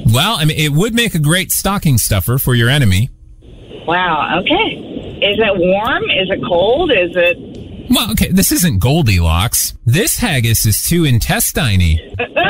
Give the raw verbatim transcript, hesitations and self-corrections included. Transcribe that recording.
Well, I mean, it would make a great stocking stuffer for your enemy. Wow, okay. Is it warm? Is it cold? Is it... Well, okay, this isn't Goldilocks. This haggis is too intestine-y.